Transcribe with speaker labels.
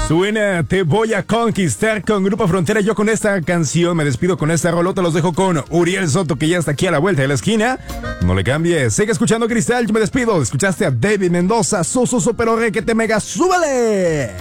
Speaker 1: Suena Te Voy a Conquistar con Grupo Frontera. Yo con esta canción me despido con esta rolota. Los dejo con Uriel Soto, que ya está aquí a la vuelta de la esquina. No le cambies, sigue escuchando Cristal. Yo me despido. Escuchaste a David Mendoza, pero re que te mega, súbele.